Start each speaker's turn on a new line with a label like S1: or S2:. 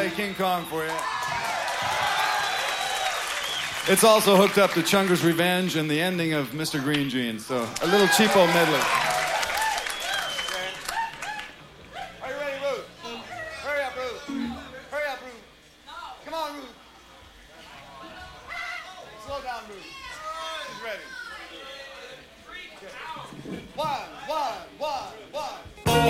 S1: play King Kong for you. It's also hooked up to Chunger's Revenge and the ending of Mr. Green Jeans, so a little cheapo medley.
S2: Are you ready, Ruth? Hurry up, Ruth. Hurry up, Ruth. Come on, Ruth. Slow down, Ruth. She's ready. Okay. One,